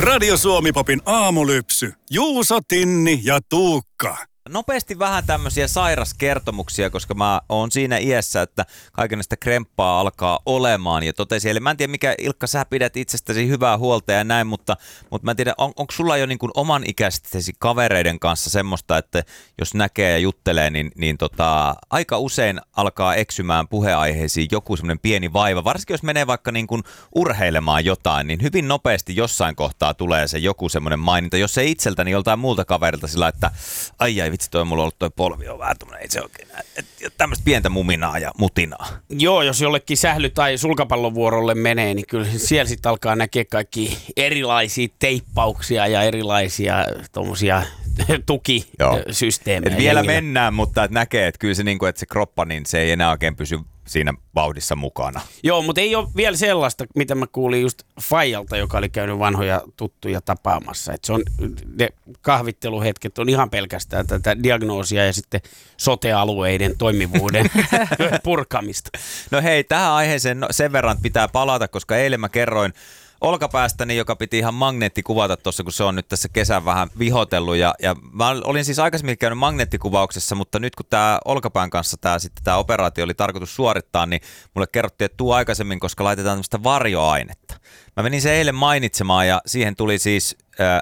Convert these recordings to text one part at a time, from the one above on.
Radio Suomi-popin aamulypsy. Juuso, Tinni ja Tuukka. Nopeasti vähän tämmöisiä sairaskertomuksia, koska mä oon siinä iässä, että kaikenlaista kremppaa alkaa olemaan. Ja totesin, eli mä en tiedä mikä, Ilkka, sä pidät itsestäsi hyvää huolta ja näin, mutta mä en tiedä, onko sulla jo niin kuin oman ikäistesi kavereiden kanssa semmoista, että jos näkee ja juttelee, niin aika usein alkaa eksymään puheaiheisiin joku semmoinen pieni vaiva. Varsinkin jos menee vaikka niin kuin urheilemaan jotain, niin hyvin nopeasti jossain kohtaa tulee se joku semmoinen maininta, jos ei itseltäni joltain muulta kaverilta sillä, että ai vitsi, mulla on ollut toi polvi on vähän tommoinen, ei se oikein tämmöistä pientä muminaa ja mutinaa. Joo, jos jollekin sähly- tai sulkapallovuorolle menee, niin kyllä siellä sitten alkaa näkeä kaikki erilaisia teippauksia ja erilaisia tommosia tukisysteemejä. Vielä mennään, mutta et näkee, että kyllä se, niin kuin, että se kroppa, niin se ei enää oikein pysy siinä vauhdissa mukana. Joo, mutta ei ole vielä sellaista, mitä mä kuulin just Faijalta, joka oli käynyt vanhoja tuttuja tapaamassa. Että se on, ne kahvitteluhetket on ihan pelkästään tätä diagnoosia ja sitten sote-alueiden toimivuuden purkamista. No hei, tähän aiheeseen sen verran pitää palata, koska eilen mä kerroin olkapäästäni, joka piti ihan magneettikuvata tuossa, kun se on nyt tässä kesän vähän vihotellut. Ja mä olin siis aikaisemmin käynyt magneettikuvauksessa, mutta nyt kun tämä olkapään kanssa tämä operaatio oli tarkoitus suorittaa, niin mulle kerrottiin, että tuu aikaisemmin, koska laitetaan tämmöistä varjoainetta. Mä menin se eilen mainitsemaan ja siihen tuli siis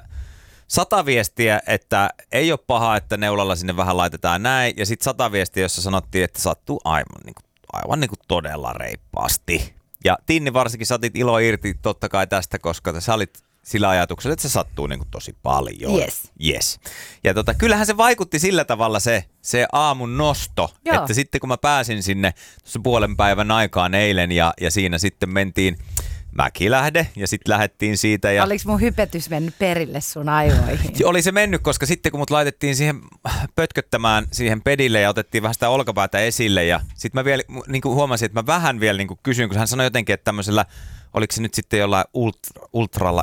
100 viestiä, että ei ole paha, että neulalla sinne vähän laitetaan näin. Ja sitten 100 viestiä, jossa sanottiin, että sattuu aivan niin kuin todella reippaasti. Ja Tinni varsinkin sä otit ilo irti totta kai tästä, koska sä olit sillä ajatuksella, että se sattuu niin kuin tosi paljon. Yes. Ja kyllähän se vaikutti sillä tavalla se aamun nosto, Joo. Että sitten kun mä pääsin sinne tuossa puolen päivän aikaan eilen ja siinä sitten mentiin Mäkilähde ja sitten lähdettiin siitä. Ja oliko mun hypetys mennyt perille sun aivoihin? Oli se mennyt, koska sitten kun mut laitettiin siihen pötköttämään siihen pedille ja otettiin vähän sitä olkapäätä esille ja sitten mä vielä niin kuin huomasin, että mä vähän vielä niin kuin kysyin, kun hän sanoi jotenkin, että tämmöisellä, oliko se nyt sitten jollain ultralla,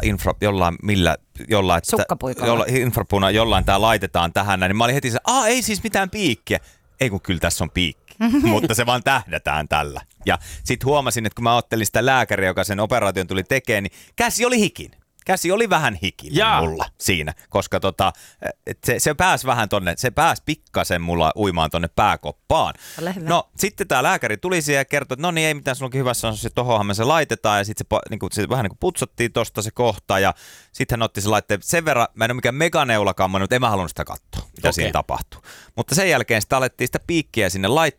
jollain infrapuuna, jollain tää laitetaan tähän näin, niin mä olin heti se, ei siis mitään piikkiä. Ei kun kyllä tässä on piikki, mutta se vaan tähdätään tällä. Ja sitten huomasin, että kun mä ottelin sitä lääkäriä, joka sen operaation tuli tekemään, niin käsi oli hikinen. Käsi oli vähän hikinen mulla siinä, koska se pääsi vähän tonne, se pääsi pikkasen mulla uimaan tonne pääkoppaan. No sitten tää lääkäri tuli siihen ja kertoi, että no niin ei mitään, sulla onkin hyvässä on se, tohonhan me se laitetaan ja sitten se vähän niin kuin putsattiin tosta se kohta ja sitten hän otti se laitteen sen verran, mä en ole mikään meganeulakamma, mutta en mä halunnut sitä katsoa, mitä siinä tapahtuu. Mutta sen jälkeen sitä alettiin sitä piikkiä sinne laittaa